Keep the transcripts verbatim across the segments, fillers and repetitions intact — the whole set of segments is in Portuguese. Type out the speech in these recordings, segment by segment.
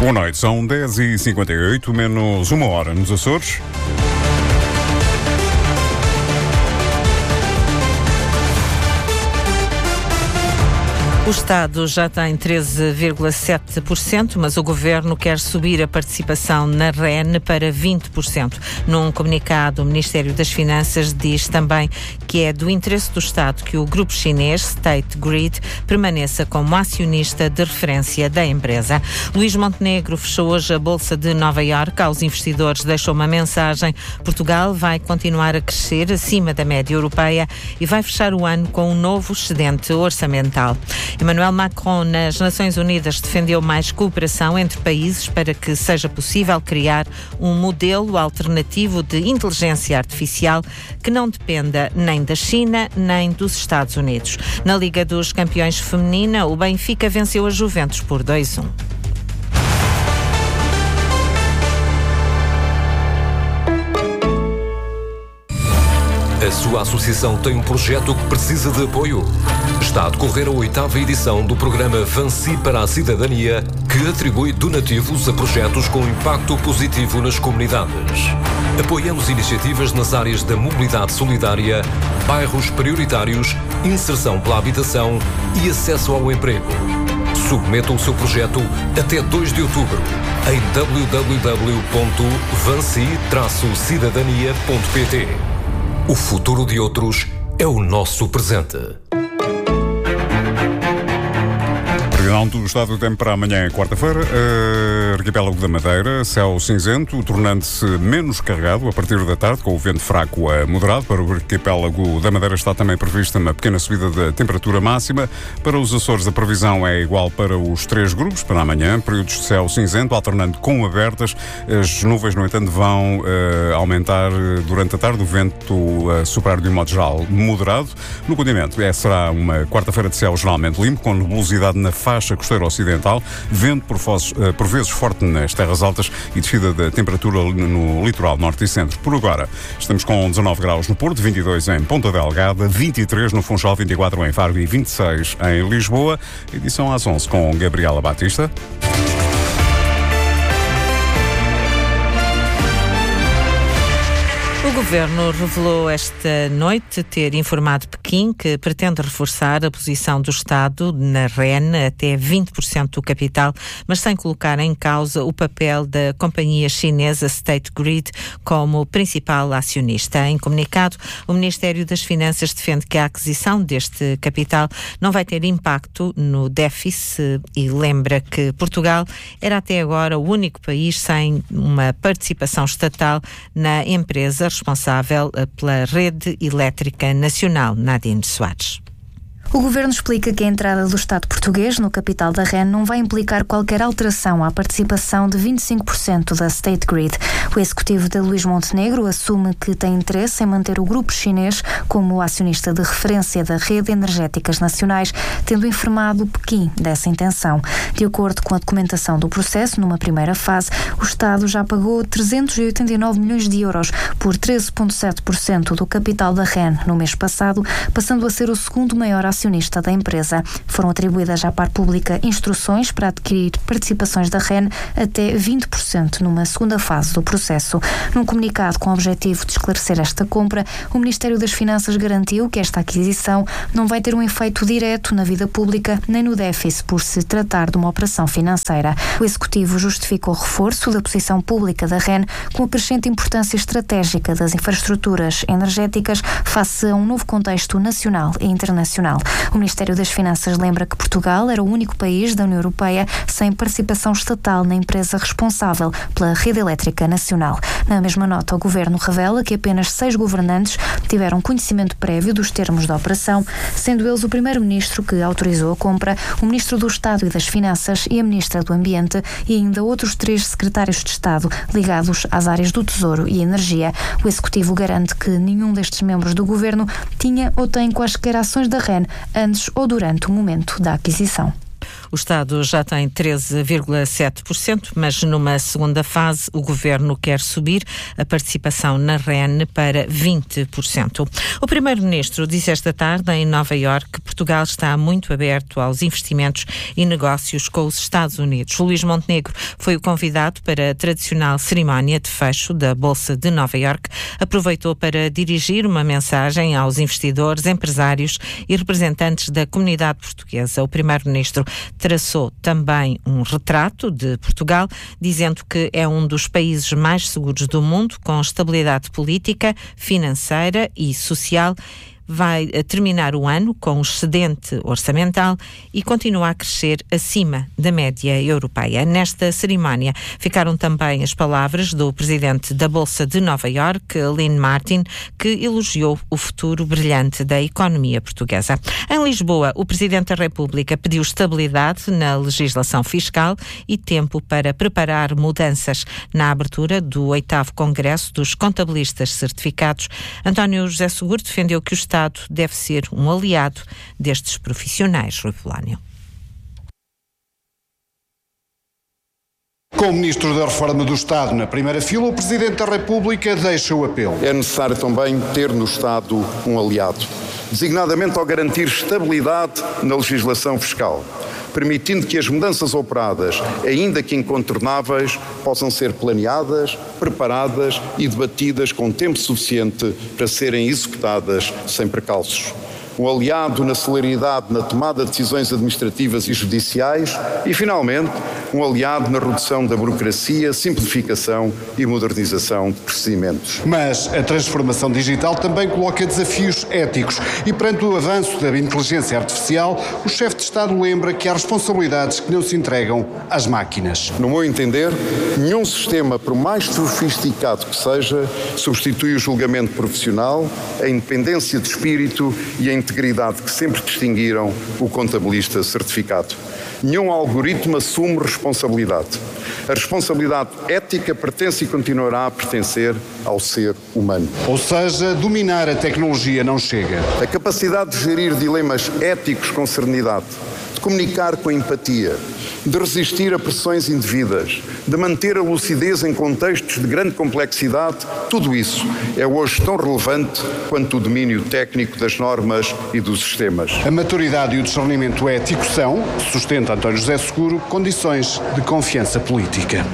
Boa noite, são dez e cinquenta e oito, menos uma hora nos Açores. O Estado já tem treze vírgula sete por cento, mas o Governo quer subir a participação na R E N para vinte por cento. Num comunicado, o Ministério das Finanças diz também que é do interesse do Estado que o grupo chinês State Grid permaneça como acionista de referência da empresa. Luís Montenegro fechou hoje a Bolsa de Nova Iorque. Aos investidores deixou uma mensagem. Portugal vai continuar a crescer acima da média europeia e vai fechar o ano com um novo excedente orçamental. Emmanuel Macron, nas Nações Unidas, defendeu mais cooperação entre países para que seja possível criar um modelo alternativo de inteligência artificial que não dependa nem da China nem dos Estados Unidos. Na Liga dos Campeões Feminina, o Benfica venceu a Juventus por dois a um. A sua associação tem um projeto que precisa de apoio? Está a decorrer a oitava edição do programa Vansi para a Cidadania, que atribui donativos a projetos com impacto positivo nas comunidades. Apoiamos iniciativas nas áreas da mobilidade solidária, bairros prioritários, inserção pela habitação e acesso ao emprego. Submeta o seu projeto até dois de outubro em w w w ponto vansi traço cidadania ponto p t. O futuro de outros é o nosso presente. Previsão do estado do tempo para amanhã, quarta-feira. Uh, arquipélago da Madeira, céu cinzento, tornando-se menos carregado a partir da tarde, com o vento fraco a moderado. Para o arquipélago da Madeira está também prevista uma pequena subida da temperatura máxima. Para os Açores, a previsão é igual para os três grupos. Para amanhã, períodos de céu cinzento, alternando com abertas. As nuvens, no entanto, vão uh, aumentar durante a tarde. O vento uh, superar de um modo geral moderado. No continente, é, será uma quarta-feira de céu geralmente limpo, com nebulosidade na faixa costeira ocidental, vento por, fozes, por vezes forte nas terras altas e descida da temperatura no litoral norte e centro. Por agora, estamos com dezanove graus no Porto, vinte e dois em Ponta Delgada, vinte e três no Funchal, vinte e quatro em Faro e vinte e seis em Lisboa. Edição às onze com Gabriela Batista. O Governo revelou esta noite ter informado Pequim que pretende reforçar a posição do Estado na R E N até vinte por cento do capital, mas sem colocar em causa o papel da companhia chinesa State Grid como principal acionista. Em comunicado, o Ministério das Finanças defende que a aquisição deste capital não vai ter impacto no déficit e lembra que Portugal era até agora o único país sem uma participação estatal na empresa responsável pela Rede Elétrica Nacional. Nadine Soares. O Governo explica que a entrada do Estado português no capital da R E N não vai implicar qualquer alteração à participação de vinte e cinco por cento da State Grid. O executivo de Luís Montenegro assume que tem interesse em manter o grupo chinês como acionista de referência da Rede Energéticas Nacionais, tendo informado Pequim dessa intenção. De acordo com a documentação do processo, numa primeira fase, o Estado já pagou trezentos e oitenta e nove milhões de euros por treze vírgula sete por cento do capital da R E N no mês passado, passando a ser o segundo maior acionista acionista da empresa. Foram atribuídas à par pública instruções para adquirir participações da R E N até vinte por cento numa segunda fase do processo. Num comunicado com o objetivo de esclarecer esta compra, o Ministério das Finanças garantiu que esta aquisição não vai ter um efeito direto na vida pública nem no déficit por se tratar de uma operação financeira. O Executivo justificou o reforço da posição pública da R E N com a crescente importância estratégica das infraestruturas energéticas face a um novo contexto nacional e internacional. O Ministério das Finanças lembra que Portugal era o único país da União Europeia sem participação estatal na empresa responsável pela Rede Elétrica Nacional. Na mesma nota, o Governo revela que apenas seis governantes tiveram conhecimento prévio dos termos da operação, sendo eles o Primeiro-Ministro que autorizou a compra, o Ministro do Estado e das Finanças e a Ministra do Ambiente e ainda outros três secretários de Estado ligados às áreas do Tesouro e Energia. O Executivo garante que nenhum destes membros do Governo tinha ou tem quaisquer ações da R E N antes ou durante o momento da aquisição. O Estado já tem treze vírgula sete por cento, mas numa segunda fase o Governo quer subir a participação na R E N para vinte por cento. O Primeiro-Ministro disse esta tarde em Nova Iorque que Portugal está muito aberto aos investimentos e negócios com os Estados Unidos. Luís Montenegro foi o convidado para a tradicional cerimónia de fecho da Bolsa de Nova Iorque. Aproveitou para dirigir uma mensagem aos investidores, empresários e representantes da comunidade portuguesa. O Primeiro-Ministro traçou também um retrato de Portugal, dizendo que é um dos países mais seguros do mundo, com estabilidade política, financeira e social. Vai terminar o ano com um excedente orçamental e continua a crescer acima da média europeia. Nesta cerimónia ficaram também as palavras do presidente da Bolsa de Nova Iorque, Lynn Martin, que elogiou o futuro brilhante da economia portuguesa. Em Lisboa, o presidente da República pediu estabilidade na legislação fiscal e tempo para preparar mudanças. Na abertura do oitavo Congresso dos Contabilistas Certificados, António José Seguro defendeu que o Estado deve ser um aliado destes profissionais. Rui Polónio. Com o Ministro da Reforma do Estado na primeira fila, o Presidente da República deixa o apelo. É necessário também ter no Estado um aliado, designadamente ao garantir estabilidade na legislação fiscal, permitindo que as mudanças operadas, ainda que incontornáveis, possam ser planeadas, preparadas e debatidas com tempo suficiente para serem executadas sem precalços. Um aliado na celeridade na tomada de decisões administrativas e judiciais e, finalmente, um aliado na redução da burocracia, simplificação e modernização de procedimentos. Mas a transformação digital também coloca desafios éticos e, perante o avanço da inteligência artificial, o chefe de Estado lembra que há responsabilidades que não se entregam às máquinas. No meu entender, nenhum sistema, por mais sofisticado que seja, substitui o julgamento profissional, a independência de espírito e a integridade que sempre distinguiram o contabilista certificado. Nenhum algoritmo assume responsabilidade. A responsabilidade ética pertence e continuará a pertencer ao ser humano. Ou seja, dominar a tecnologia não chega. A capacidade de gerir dilemas éticos com serenidade, de comunicar com empatia, de resistir a pressões indevidas, de manter a lucidez em contextos de grande complexidade, tudo isso é hoje tão relevante quanto o domínio técnico das normas e dos sistemas. A maturidade e o discernimento ético são, sustenta António José Seguro, condições de confiança política.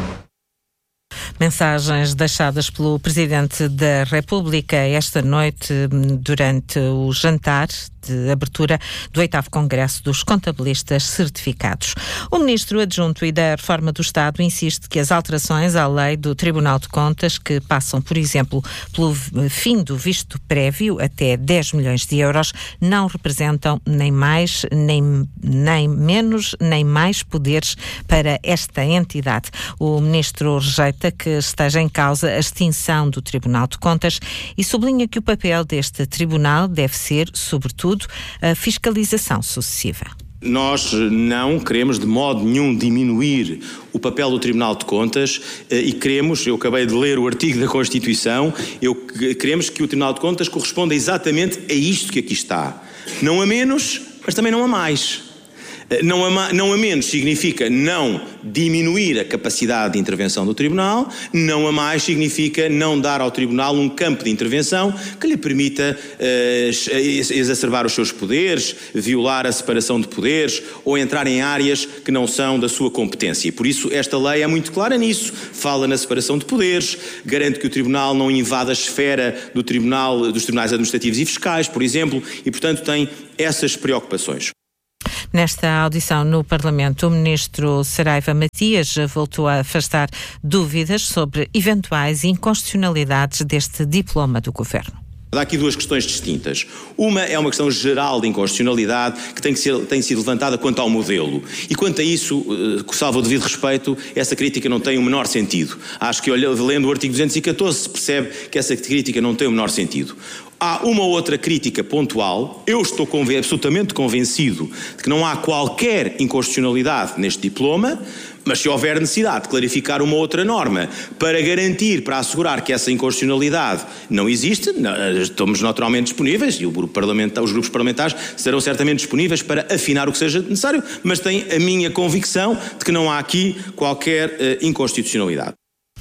Mensagens deixadas pelo Presidente da República esta noite durante o jantar de abertura do oitavo Congresso dos Contabilistas Certificados. O Ministro Adjunto e da Reforma do Estado insiste que as alterações à lei do Tribunal de Contas, que passam, por exemplo, pelo fim do visto prévio até dez milhões de euros, não representam nem mais, nem, nem menos, nem mais poderes para esta entidade. O Ministro rejeita que esteja em causa a extinção do Tribunal de Contas e sublinha que o papel deste tribunal deve ser, sobretudo, a fiscalização sucessiva. Nós não queremos de modo nenhum diminuir o papel do Tribunal de Contas e queremos, eu acabei de ler o artigo da Constituição, eu, queremos que o Tribunal de Contas corresponda exatamente a isto que aqui está. Não a menos, mas também não a mais. Não a, não a menos significa não diminuir a capacidade de intervenção do Tribunal, não a mais significa não dar ao Tribunal um campo de intervenção que lhe permita uh, exacerbar os seus poderes, violar a separação de poderes ou entrar em áreas que não são da sua competência. E por isso esta lei é muito clara nisso, fala na separação de poderes, garante que o Tribunal não invada a esfera do tribunal, dos tribunais administrativos e fiscais, por exemplo, e portanto tem essas preocupações. Nesta audição no Parlamento, o Ministro Saraiva Matias voltou a afastar dúvidas sobre eventuais inconstitucionalidades deste diploma do Governo. Há aqui duas questões distintas. Uma é uma questão geral de inconstitucionalidade que tem, que ser, tem sido levantada quanto ao modelo. E quanto a isso, salvo o devido respeito, essa crítica não tem o menor sentido. Acho que lendo o artigo duzentos e catorze se percebe que essa crítica não tem o menor sentido. Há uma ou outra crítica pontual. Eu estou conven- absolutamente convencido de que não há qualquer inconstitucionalidade neste diploma, Mas se houver necessidade de clarificar uma outra norma para garantir, para assegurar que essa inconstitucionalidade não existe, estamos naturalmente disponíveis e o grupo parlamentar, os grupos parlamentares serão certamente disponíveis para afinar o que seja necessário, mas tenho a minha convicção de que não há aqui qualquer uh, inconstitucionalidade.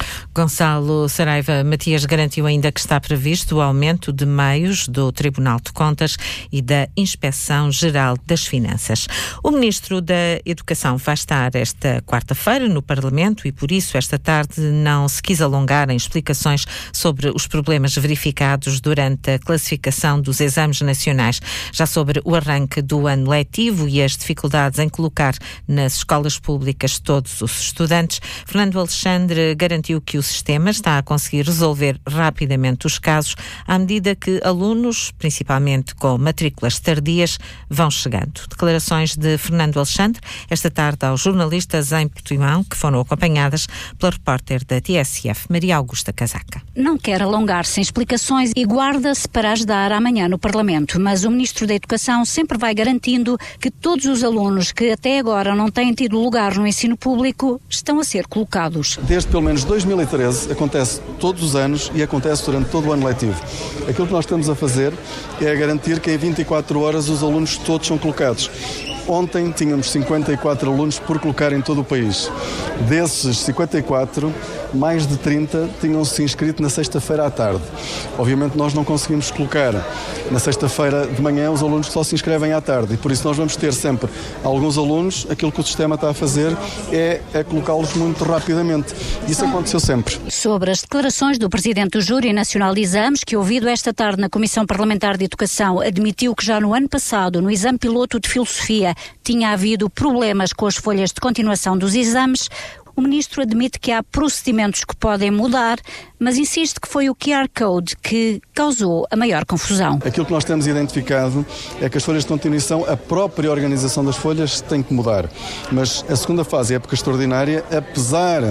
Gonçalo Saraiva Matias garantiu ainda que está previsto o aumento de meios do Tribunal de Contas e da Inspeção-Geral das Finanças. O Ministro da Educação vai estar esta quarta-feira no Parlamento e, por isso, esta tarde não se quis alongar em explicações sobre os problemas verificados durante a classificação dos exames nacionais, já sobre o arranque do ano letivo e as dificuldades em colocar nas escolas públicas todos os estudantes. Fernando Alexandre garantiu que o sistema está a conseguir resolver rapidamente os casos à medida que alunos, principalmente com matrículas tardias, vão chegando. Declarações de Fernando Alexandre esta tarde aos jornalistas em Portimão, que foram acompanhadas pela repórter da T S F, Maria Augusta Casaca. Não quer alongar-se em explicações e guarda-se para as dar amanhã no Parlamento, mas o Ministro da Educação sempre vai garantindo que todos os alunos que até agora não têm tido lugar no ensino público estão a ser colocados. Desde pelo menos dois mil e treze acontece todos os anos e acontece durante todo o ano letivo. Aquilo que nós estamos a fazer é garantir que em vinte e quatro horas os alunos todos são colocados. Ontem tínhamos cinquenta e quatro alunos por colocar em todo o país. Desses cinquenta e quatro, mais de trinta tinham-se inscrito na sexta-feira à tarde. Obviamente nós não conseguimos colocar na sexta-feira de manhã os alunos que só se inscrevem à tarde e por isso nós vamos ter sempre alguns alunos, aquilo que o sistema está a fazer é, é colocá-los muito rapidamente. Isso aconteceu sempre. Sobre as declarações do Presidente do Júri Nacional de Exames, que ouvido esta tarde na Comissão Parlamentar de Educação, admitiu que já no ano passado, no exame piloto de Filosofia, tinha havido problemas com as folhas de continuação dos exames, o Ministro admite que há procedimentos que podem mudar, mas insiste que foi o Q R Code que causou a maior confusão. Aquilo que nós temos identificado é que as folhas de continuação, a própria organização das folhas tem que mudar. Mas a segunda fase, a época extraordinária, apesar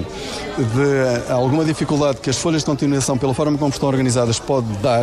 de alguma dificuldade que as folhas de continuação, pela forma como estão organizadas, pode dar,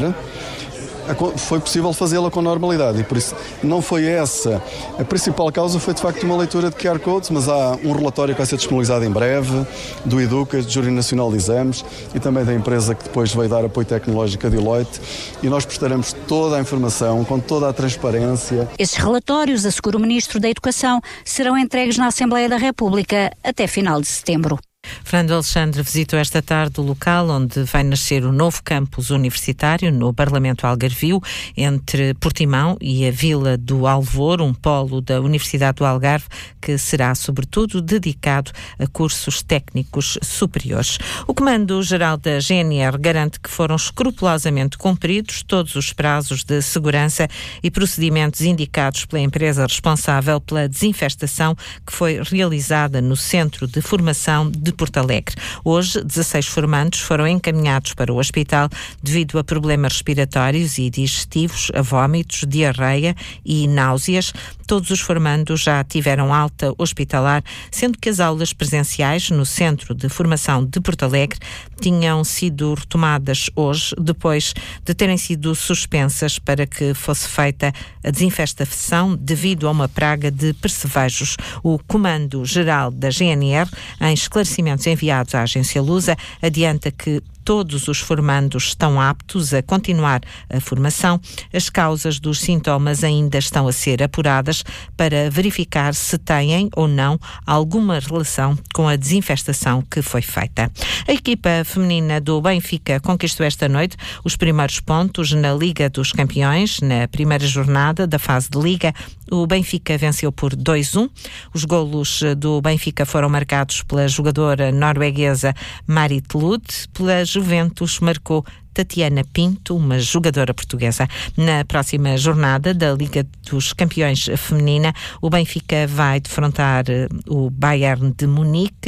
foi possível fazê-la com normalidade e por isso não foi essa. A principal causa foi de facto uma leitura de Q R Codes, mas há um relatório que vai ser disponibilizado em breve do Educas, do Júri Nacional de Exames e também da empresa que depois vai dar apoio tecnológico a Deloitte e nós prestaremos toda a informação com toda a transparência. Esses relatórios, assegura o Ministro da Educação, serão entregues na Assembleia da República até final de setembro. Fernando Alexandre visitou esta tarde o local onde vai nascer o novo campus universitário no Parlamento Algarvio, entre Portimão e a Vila do Alvor, um polo da Universidade do Algarve que será sobretudo dedicado a cursos técnicos superiores. O Comando-Geral da G N R garante que foram escrupulosamente cumpridos todos os prazos de segurança e procedimentos indicados pela empresa responsável pela desinfestação que foi realizada no Centro de Formação de Porto Alegre. Hoje, dezasseis formandos foram encaminhados para o hospital devido a problemas respiratórios e digestivos, a vômitos, diarreia e náuseas. Todos os formandos já tiveram alta hospitalar, sendo que as aulas presenciais no Centro de Formação de Porto Alegre tinham sido retomadas hoje, depois de terem sido suspensas para que fosse feita a desinfestação devido a uma praga de percevejos. O Comando-Geral da G N R, em esclarecimentos enviados à agência Lusa, adianta que todos os formandos estão aptos a continuar a formação. As causas dos sintomas ainda estão a ser apuradas para verificar se têm ou não alguma relação com a desinfestação que foi feita. A equipa feminina do Benfica conquistou esta noite os primeiros pontos na Liga dos Campeões. Na primeira jornada da fase de Liga, o Benfica venceu por dois a um. Os golos do Benfica foram marcados pela jogadora norueguesa Marit Lud. Pela Juventus marcou Tatiana Pinto, uma jogadora portuguesa. Na próxima jornada da Liga dos Campeões Feminina, o Benfica vai defrontar o Bayern de Munique.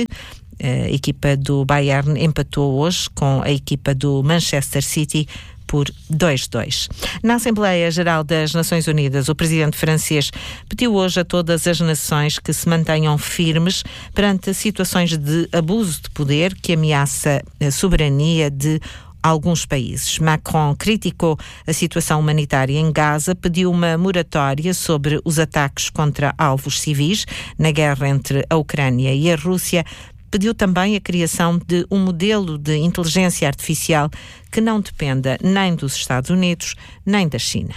A equipa do Bayern empatou hoje com a equipa do Manchester City por dois a dois. Na Assembleia Geral das Nações Unidas, o presidente francês pediu hoje a todas as nações que se mantenham firmes perante situações de abuso de poder que ameaça a soberania de alguns países. Macron criticou a situação humanitária em Gaza, pediu uma moratória sobre os ataques contra alvos civis na guerra entre a Ucrânia e a Rússia. Pediu também a criação de um modelo de inteligência artificial que não dependa nem dos Estados Unidos nem da China.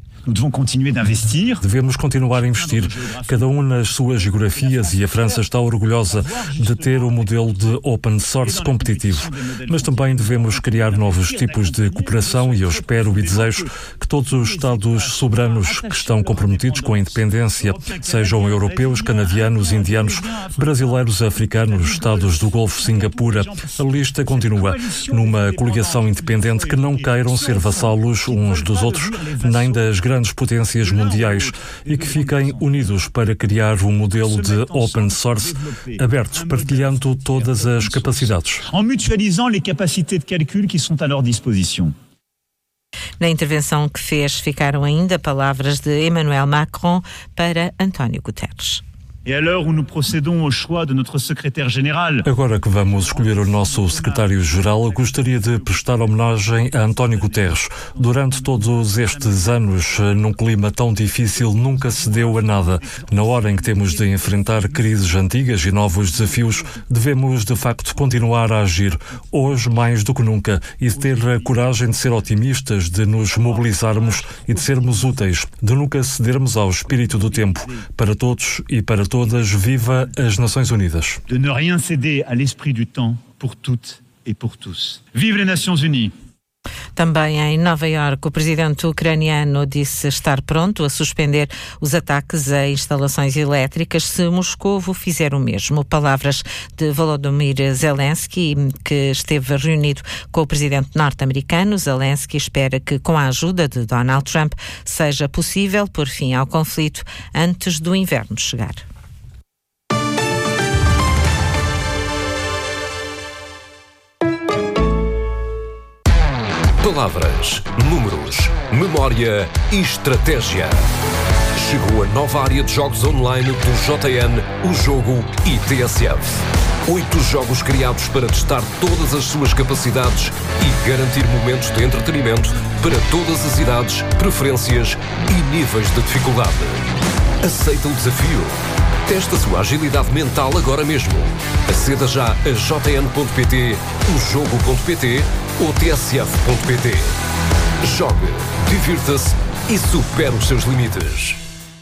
Devemos continuar a investir, cada um nas suas geografias, e a França está orgulhosa de ter um modelo de open source competitivo. Mas também devemos criar novos tipos de cooperação e eu espero e desejo que todos os Estados soberanos que estão comprometidos com a independência, sejam europeus, canadianos, indianos, brasileiros, africanos, Estados do Golfo, Singapura, a lista continua, numa coligação independente, que não queiram ser vassalos uns dos outros, nem das grandes grandes potências mundiais, e que fiquem unidos para criar um modelo de open source aberto, partilhando todas as capacidades. En mutualisant les capacités de calcul qui sont à leur disposition. Na intervenção que fez ficaram ainda palavras de Emmanuel Macron para António Guterres. Et à l'heure où nous procédons au choix de notre secrétaire général. Agora que vamos escolher o nosso secretário-geral, gostaria de prestar homenagem a António Guterres. Durante todos estes anos, num clima tão difícil, nunca cedeu a nada. Na hora em que temos de enfrentar crises antigas e novos desafios, devemos de facto continuar a agir, hoje mais do que nunca, e de ter a coragem de ser otimistas, de nos mobilizarmos e de sermos úteis, de nunca cedermos ao espírito do tempo. Para todos e para todas, viva as Nações Unidas. De ne rien céder à l'esprit du temps pour toutes et pour tous. Vive les Nations Unies! Também em Nova Iorque, o presidente ucraniano disse estar pronto a suspender os ataques a instalações elétricas se Moscovo fizer o mesmo. Palavras de Volodymyr Zelensky, que esteve reunido com o presidente norte-americano. Zelensky espera que, com a ajuda de Donald Trump, seja possível pôr fim ao conflito antes do inverno chegar. Palavras, números, memória e estratégia. Chegou a nova área de jogos online do J N, o Jogo e T S F. Oito jogos criados para testar todas as suas capacidades e garantir momentos de entretenimento para todas as idades, preferências e níveis de dificuldade. Aceita o desafio? Testa a sua agilidade mental agora mesmo. Aceda já a j n ponto p t, o jogo ponto p t ou t s f ponto p t. Jogue, divirta-se e supere os seus limites.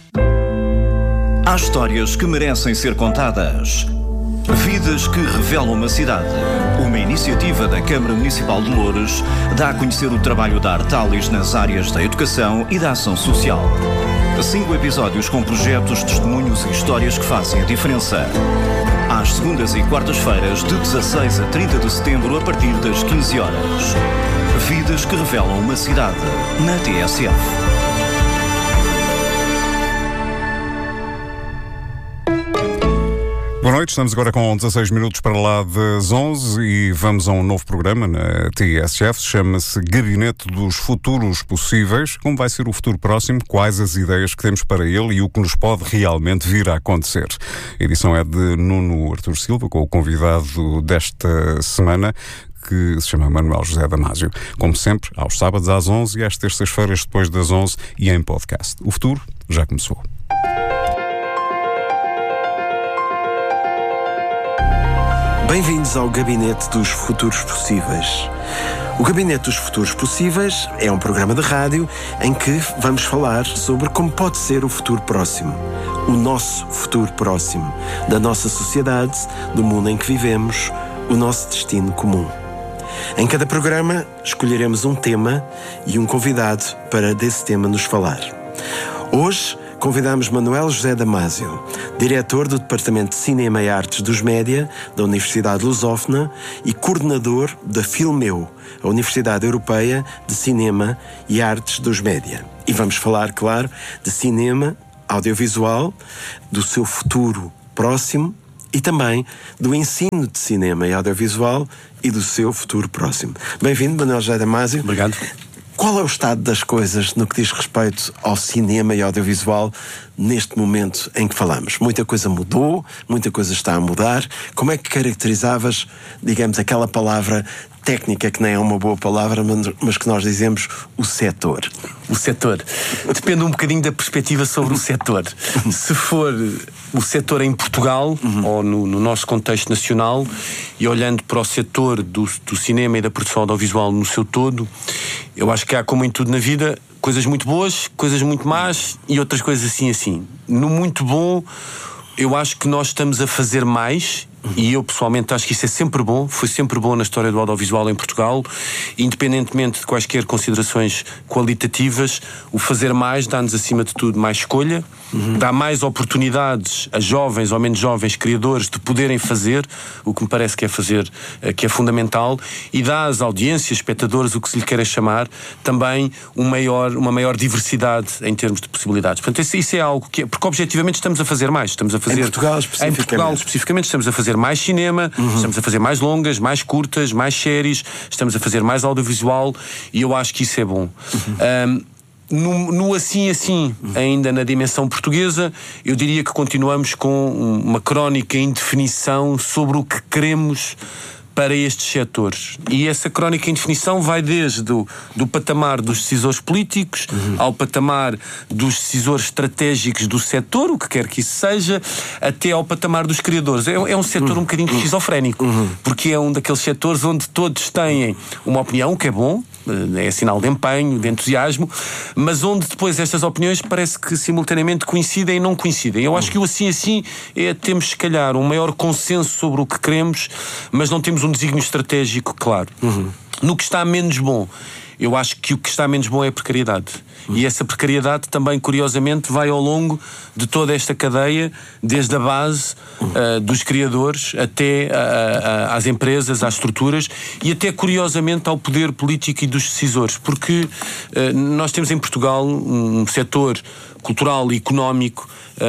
Há histórias que merecem ser contadas. Vidas que revelam uma cidade. Uma iniciativa da Câmara Municipal de Loures dá a conhecer o trabalho da Artalis nas áreas da educação e da ação social. Cinco episódios com projetos, testemunhos e histórias que fazem a diferença. Às segundas e quartas-feiras, de dezasseis a trinta de setembro, a partir das quinze horas. Vidas que revelam uma cidade, na T S F. Boa noite, estamos agora com dezasseis minutos para lá das onze e vamos a um novo programa na T S F, chama-se Gabinete dos Futuros Possíveis. Como vai ser o futuro próximo, quais as ideias que temos para ele e o que nos pode realmente vir a acontecer. A edição é de Nuno Artur Silva, com o convidado desta semana, que se chama Manuel José Damásio. Como sempre, aos sábados às onze e às terças-feiras depois das onze e em podcast. O futuro já começou. Bem-vindos ao Gabinete dos Futuros Possíveis. O Gabinete dos Futuros Possíveis é um programa de rádio em que vamos falar sobre como pode ser o futuro próximo. O nosso futuro próximo. Da nossa sociedade, do mundo em que vivemos, o nosso destino comum. Em cada programa, escolheremos um tema e um convidado para desse tema nos falar. Hoje, convidamos Manuel José Damásio, diretor do Departamento de Cinema e Artes dos Média da Universidade Lusófona e coordenador da Filmeu, a Universidade Europeia de Cinema e Artes dos Média. E vamos falar, claro, de cinema, audiovisual, do seu futuro próximo e também do ensino de cinema e audiovisual e do seu futuro próximo. Bem-vindo, Manuel José Damásio. Obrigado. Qual é o estado das coisas no que diz respeito ao cinema e audiovisual neste momento em que falamos? Muita coisa mudou, muita coisa está a mudar. Como é que caracterizavas, digamos, aquela palavra técnica que nem é uma boa palavra, mas que nós dizemos o setor. O setor. Depende um bocadinho da perspectiva sobre o setor. Se for o setor em Portugal, uhum. ou no, no nosso contexto nacional, e olhando para o setor do, do cinema e da produção audiovisual no seu todo, eu acho que há, como em tudo na vida, coisas muito boas, coisas muito más e outras coisas assim assim. No muito bom, eu acho que nós estamos a fazer mais. E eu pessoalmente acho que isso é sempre bom, foi sempre bom na história do audiovisual em Portugal, independentemente de quaisquer considerações qualitativas. O fazer mais dá-nos acima de tudo mais escolha, uhum. dá mais oportunidades a jovens ou menos jovens criadores de poderem fazer o que me parece que é fazer, que é fundamental, e dá às audiências, espectadores, o que se lhe queira chamar, também um maior, uma maior diversidade em termos de possibilidades. Portanto, isso, isso é algo que é, porque objetivamente estamos a fazer mais, estamos a fazer em Portugal especificamente, em Portugal, especificamente estamos a fazer mais cinema, uhum. estamos a fazer mais longas, mais curtas, mais séries, estamos a fazer mais audiovisual, e eu acho que isso é bom. Uhum. Um, no, no assim assim, uhum. ainda na dimensão portuguesa, eu diria que continuamos com uma crónica em definição sobre o que queremos para estes setores. E essa crónica em definição vai desde o do patamar dos decisores políticos, uhum. ao patamar dos decisores estratégicos do setor, o que quer que isso seja, até ao patamar dos criadores. É, é um setor uhum. um bocadinho esquizofrénico, uhum. porque é um daqueles setores onde todos têm uma opinião, que é bom, é sinal de empenho, de entusiasmo, mas onde depois estas opiniões parece que simultaneamente coincidem e não coincidem. Eu acho que o assim assim é, temos se calhar um maior consenso sobre o que queremos, mas não temos um desígnio estratégico claro. Uhum. No que está menos bom, eu acho que o que está menos bom é a precariedade. Uhum. E essa precariedade também, curiosamente, vai ao longo de toda esta cadeia, desde a base uhum. uh, dos criadores até uh, uh, às empresas, às estruturas, e até, curiosamente, ao poder político e dos decisores. Porque uh, nós temos em Portugal um setor cultural e económico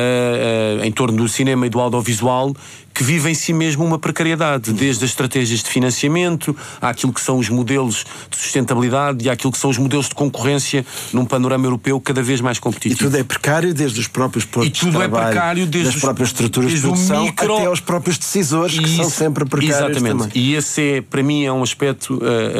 uh, uh, em torno do cinema e do audiovisual que vive em si mesmo uma precariedade, desde as estratégias de financiamento, àquilo que são os modelos de sustentabilidade e àquilo que são os modelos de concorrência num panorama europeu cada vez mais competitivo. E tudo é precário, desde os próprios postos de trabalho, é precário, desde das próprias estruturas de produção, micro... até aos próprios decisores, que e são sempre precários. Exatamente. Também. E esse é, para mim, é um aspecto, uh,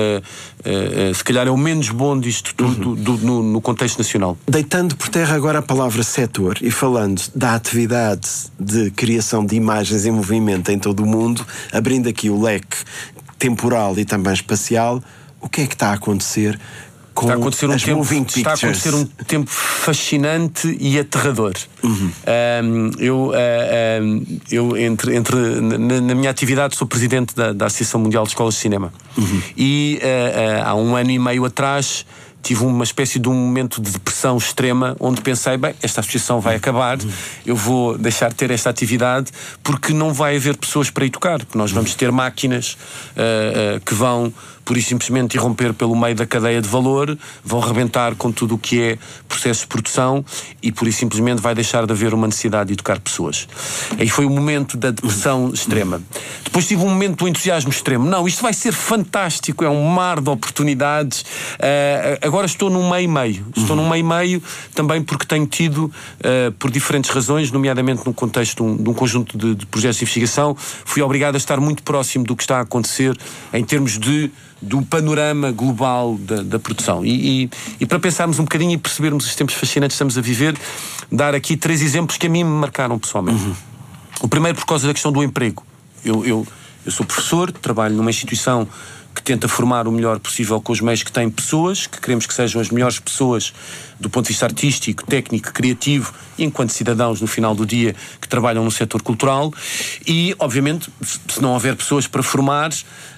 uh, uh, se calhar é o menos bom disto tudo, uhum. do, no, no contexto nacional. Deitando por terra agora a palavra setor e falando da atividade de criação de imagens em movimento em todo o mundo, abrindo aqui o leque temporal e também espacial, o que é que está a acontecer com está a acontecer um as tempo, moving Está a pictures? acontecer um tempo fascinante e aterrador. Uhum. Um, eu, uh, um, eu entre, entre, na, na minha atividade, sou presidente da, da Associação Mundial de Escolas de Cinema. Uhum. E uh, uh, há um ano e meio atrás tive uma espécie de um momento de depressão extrema, onde pensei, bem, esta associação vai acabar, eu vou deixar de ter esta atividade, porque não vai haver pessoas para ir tocar, porque nós vamos ter máquinas uh, uh, que vão pura e simplesmente irromper pelo meio da cadeia de valor, vão rebentar com tudo o que é processo de produção e pura e simplesmente vai deixar de haver uma necessidade de educar pessoas. Aí foi o momento da depressão extrema. Depois tive um momento do entusiasmo extremo. Não, isto vai ser fantástico, é um mar de oportunidades. Uh, agora estou num meio-meio. Estou num meio-meio também porque tenho tido, uh, por diferentes razões, nomeadamente no contexto de um, de um conjunto de, de projetos de investigação, fui obrigado a estar muito próximo do que está a acontecer em termos de do panorama global da, da produção. E, e, e para pensarmos um bocadinho e percebermos os tempos fascinantes que estamos a viver, dar aqui três exemplos que a mim me marcaram pessoalmente. Uhum. O primeiro por causa da questão do emprego. Eu, eu, eu sou professor, trabalho numa instituição que tenta formar o melhor possível com os meios que têm pessoas, que queremos que sejam as melhores pessoas do ponto de vista artístico, técnico, criativo, e enquanto cidadãos no final do dia que trabalham no setor cultural. E, obviamente, se não houver pessoas para formar,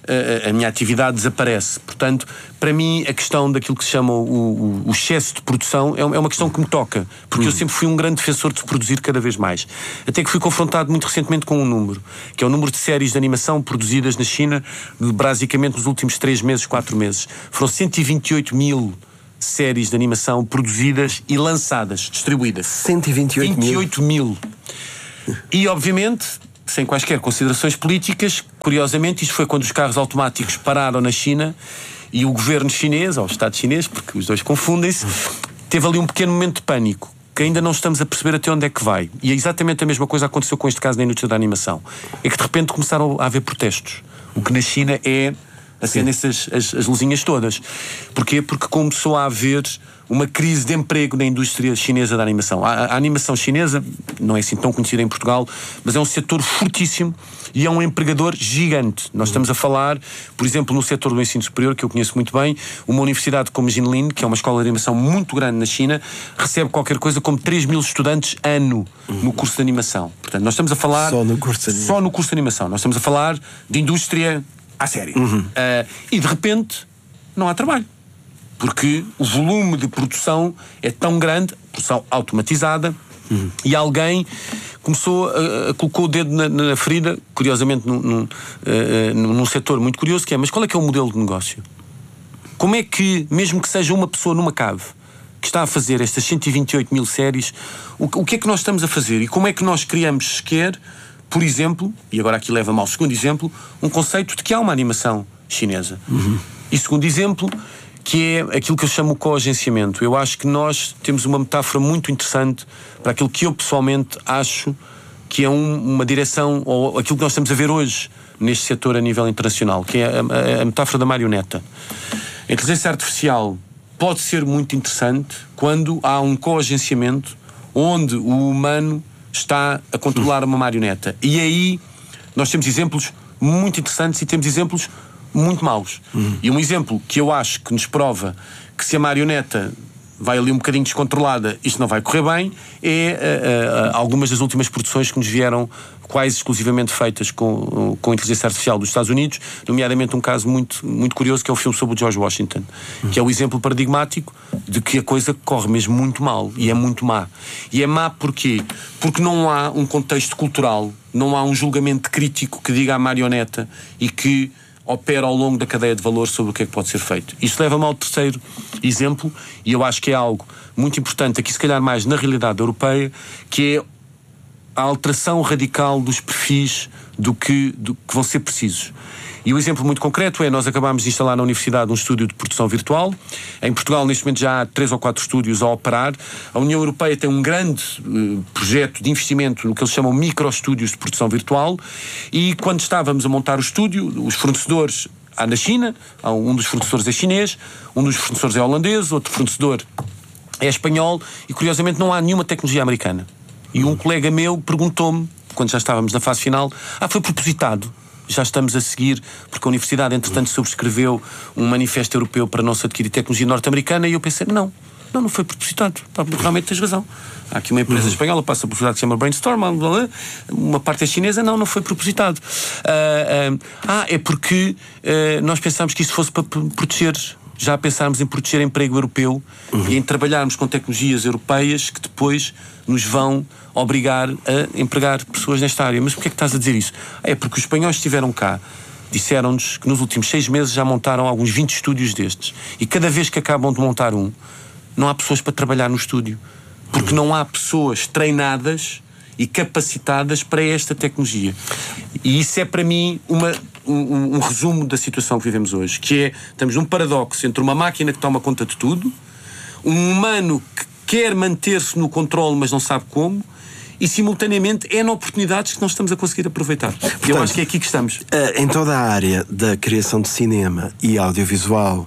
a minha atividade desaparece. Portanto, para mim, a questão daquilo que se chama o, o, o excesso de produção é uma questão que me toca, porque uhum. eu sempre fui um grande defensor de produzir cada vez mais. Até que fui confrontado muito recentemente com um número, que é o número de séries de animação produzidas na China, basicamente nos últimos três meses, quatro meses. Foram cento e vinte e oito mil séries de animação produzidas e lançadas, distribuídas. cento e vinte e oito mil? vinte e oito mil. E, obviamente, sem quaisquer considerações políticas, curiosamente, isto foi quando os carros automáticos pararam na China e o governo chinês, ou o Estado chinês, porque os dois confundem-se, teve ali um pequeno momento de pânico, que ainda não estamos a perceber até onde é que vai. E é exatamente a mesma coisa que aconteceu com este caso na indústria da animação. É que de repente começaram a haver protestos. O que na China é acendem-se as, as, as luzinhas todas. Porquê? Porque começou a haver uma crise de emprego na indústria chinesa da animação. A, a animação chinesa não é assim tão conhecida em Portugal, mas é um setor fortíssimo e é um empregador gigante. Nós estamos a falar, por exemplo, no setor do ensino superior, que eu conheço muito bem, uma universidade como Jinlin, que é uma escola de animação muito grande na China, recebe qualquer coisa como três mil estudantes ano no curso de animação. Portanto, nós estamos a falar... Só no curso de animação. Só no curso de animação. Nós estamos a falar de indústria à série. Uhum. Uh, e, de repente, não há trabalho. Porque o volume de produção é tão grande, produção automatizada, uhum. e alguém começou a, a colocou o dedo na, na ferida, curiosamente num, num, uh, num setor muito curioso, que é, mas qual é que é o modelo de negócio? Como é que, mesmo que seja uma pessoa numa cave, que está a fazer estas cento e vinte e oito mil séries, o, o que é que nós estamos a fazer? E como é que nós criamos sequer, por exemplo, e agora aqui leva-me ao segundo exemplo, um conceito de que há uma animação chinesa. Uhum. E segundo exemplo, que é aquilo que eu chamo o coagenciamento. Eu acho que nós temos uma metáfora muito interessante para aquilo que eu pessoalmente acho que é um, uma direção, ou aquilo que nós estamos a ver hoje neste setor a nível internacional, que é a, a, a metáfora da marioneta. A inteligência artificial pode ser muito interessante quando há um coagenciamento onde o humano está a controlar uma marioneta. E aí nós temos exemplos muito interessantes e temos exemplos muito maus. Uhum. E um exemplo que eu acho que nos prova que se a marioneta vai ali um bocadinho descontrolada, isto não vai correr bem, é uh, uh, algumas das últimas produções que nos vieram quase exclusivamente feitas com, com a inteligência artificial dos Estados Unidos, nomeadamente um caso muito, muito curioso, que é o filme sobre o George Washington, uhum. que é o exemplo paradigmático de que a coisa corre mesmo muito mal, e é muito má. E é má porquê? Porque não há um contexto cultural, não há um julgamento crítico que diga à marioneta e que opera ao longo da cadeia de valor sobre o que é que pode ser feito. Isto leva-me ao terceiro exemplo, e eu acho que é algo muito importante, aqui se calhar mais na realidade europeia, que é a alteração radical dos perfis do que, do que vão ser precisos. E o exemplo muito concreto é, nós acabámos de instalar na Universidade um estúdio de produção virtual. Em Portugal, neste momento, já há três ou quatro estúdios a operar. A União Europeia tem um grande uh, projeto de investimento no que eles chamam micro-estúdios de produção virtual. E quando estávamos a montar o estúdio, os fornecedores, há na China, há um dos fornecedores é chinês, um dos fornecedores é holandês, outro fornecedor é espanhol, e curiosamente não há nenhuma tecnologia americana. E um colega meu perguntou-me, quando já estávamos na fase final, ah, foi propositado? Já estamos a seguir, porque a Universidade, entretanto, subscreveu um manifesto europeu para não se adquirir tecnologia norte-americana, e eu pensei, não, não, não foi propositado. Realmente tens razão. Há aqui uma empresa espanhola, passa por cidade que se chama Brainstorm, uma parte é chinesa, não, não foi propositado. Uh, uh, ah, é porque uh, nós pensámos que isso fosse para proteger, já pensámos em proteger emprego europeu, uhum. e em trabalharmos com tecnologias europeias que depois nos vão obrigar a empregar pessoas nesta área. Mas porquê é que estás a dizer isso? É porque os espanhóis estiveram cá, disseram-nos que nos últimos seis meses já montaram alguns vinte estúdios destes, e cada vez que acabam de montar um, não há pessoas para trabalhar no estúdio, porque não há pessoas treinadas e capacitadas para esta tecnologia. E isso é para mim uma, um, um resumo da situação que vivemos hoje, que é, estamos num paradoxo entre uma máquina que toma conta de tudo, um humano que quer manter-se no controle, mas não sabe como, e simultaneamente é oportunidades que não estamos a conseguir aproveitar. Portanto, eu acho que é aqui que estamos. Em toda a área da criação de cinema e audiovisual,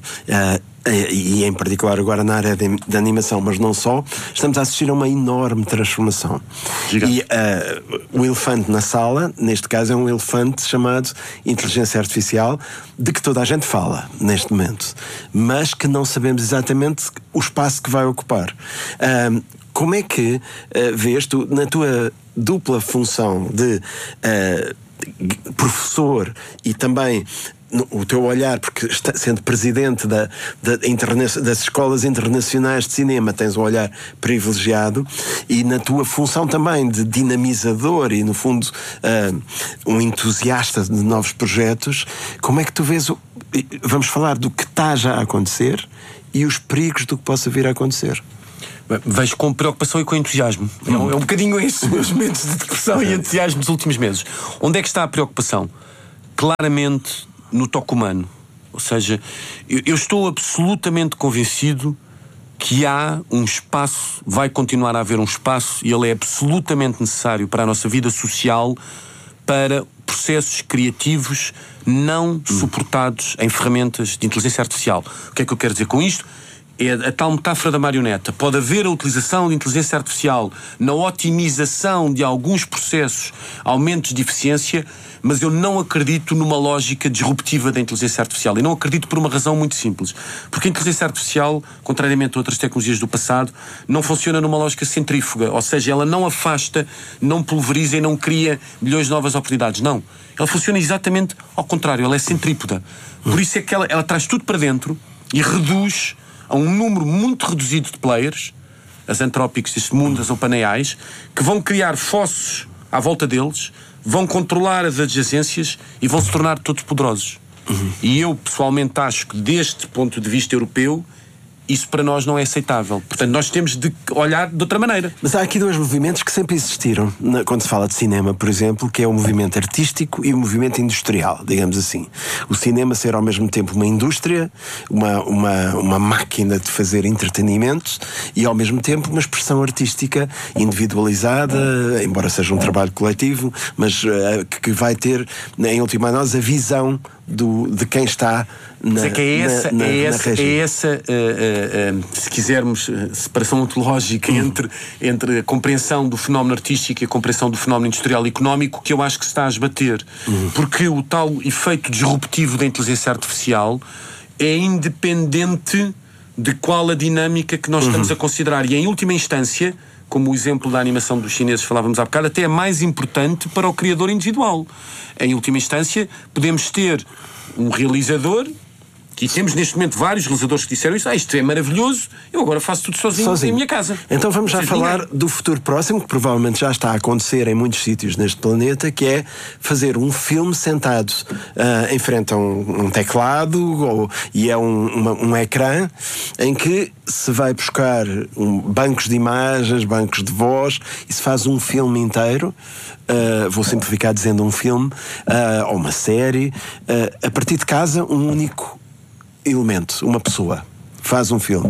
e em particular agora na área de, de animação, mas não só, estamos a assistir a uma enorme transformação. Gigante. E uh, o elefante na sala, neste caso, é um elefante chamado inteligência artificial, de que toda a gente fala neste momento, mas que não sabemos exatamente o espaço que vai ocupar. Uh, como é que uh, vês tu, na tua dupla função de uh, professor e também o teu olhar, porque está, sendo presidente da, da interna- das escolas internacionais de cinema, tens um olhar privilegiado, e na tua função também de dinamizador e, no fundo, uh, um entusiasta de novos projetos, como é que tu vês o, vamos falar do que está já a acontecer e os perigos do que possa vir a acontecer? Vejo com preocupação e com entusiasmo. Hum. É, um, é um bocadinho esses meus momentos de depressão e entusiasmo dos últimos meses. Onde é que está a preocupação? Claramente no toque humano. Ou seja, eu, eu estou absolutamente convencido que há um espaço, vai continuar a haver um espaço, e ele é absolutamente necessário para a nossa vida social, para processos criativos não suportados em ferramentas de inteligência artificial. O que é que eu quero dizer com isto? É a tal metáfora da marioneta. Pode haver a utilização de inteligência artificial na otimização de alguns processos, aumentos de eficiência, mas eu não acredito numa lógica disruptiva da inteligência artificial. E não acredito por uma razão muito simples. Porque a inteligência artificial, contrariamente a outras tecnologias do passado, não funciona numa lógica centrífuga. Ou seja, ela não afasta, não pulveriza e não cria milhões de novas oportunidades. Não. Ela funciona exatamente ao contrário. Ela é centrípeta. Por isso é que ela, ela traz tudo para dentro e reduz a um número muito reduzido de players, as Anthropics deste mundo, as OpenAIs, que vão criar fossos à volta deles, vão controlar as adjacências e vão se tornar todos poderosos. Uhum. E eu, pessoalmente, acho que, deste ponto de vista europeu, isso para nós não é aceitável. Portanto, nós temos de olhar de outra maneira. Mas há aqui dois movimentos que sempre existiram, quando se fala de cinema, por exemplo, que é o movimento artístico e o movimento industrial, digamos assim. O cinema ser ao mesmo tempo uma indústria, uma, uma, uma máquina de fazer entretenimento e ao mesmo tempo uma expressão artística individualizada, embora seja um trabalho coletivo, mas uh, que vai ter, em última análise, a visão do, de quem está na, é que é essa, na, na, é essa, na região. É essa uh, uh, uh, se quisermos, uh, separação ontológica uhum. entre, entre a compreensão do fenómeno artístico e a compreensão do fenómeno industrial e económico que eu acho que se está a esbater. Uhum. Porque o tal efeito disruptivo da inteligência artificial é independente de qual a dinâmica que nós uhum. estamos a considerar. E em última instância, como o exemplo da animação dos chineses falávamos há bocado, até é mais importante para o criador individual. Em última instância, podemos ter um realizador, que temos neste momento vários realizadores que disseram isso, ah, isto é maravilhoso, eu agora faço tudo sozinho, sozinho. em minha casa. Então vamos já falar ninguém. do futuro próximo, que provavelmente já está a acontecer em muitos sítios neste planeta, que é fazer um filme sentado uh, em frente a um, um teclado ou, e é um, uma, um ecrã em que se vai buscar um, bancos de imagens, bancos de voz e se faz um filme inteiro. Uh, vou simplificar dizendo um filme uh, ou uma série uh, a partir de casa, um único elemento, uma pessoa faz um filme.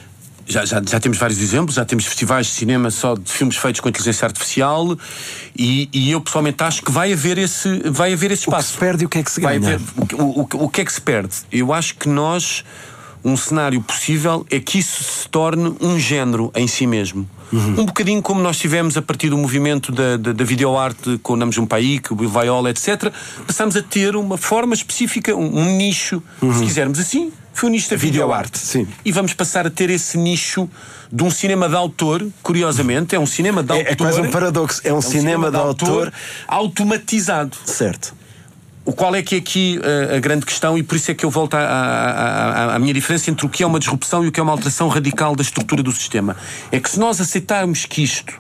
Já, já, já temos vários exemplos, já temos festivais de cinema só de filmes feitos com inteligência artificial e, e eu pessoalmente acho que vai haver esse, vai haver esse espaço. O que se perde e o que é que se ganha? Vai haver, o, o, o, o que é que se perde? Eu acho que nós, um cenário possível é que isso se torne um género em si mesmo. Uhum. Um bocadinho como nós tivemos a partir do movimento da, da, da videoarte com o Nam June Paik, o Bill Viola, etcétera. Passámos a ter uma forma específica, um, um nicho, uhum. se quisermos assim, foi o nicho da videoarte. Sim. E vamos passar a ter esse nicho de um cinema de autor, curiosamente, é um cinema de autor. É, é quase um paradoxo, é um, é um cinema, cinema de, de autor, autor automatizado. Certo. O qual é que é aqui uh, a grande questão, e por isso é que eu volto à, à, à, à minha diferença entre o que é uma disrupção e o que é uma alteração radical da estrutura do sistema. É que se nós aceitarmos que isto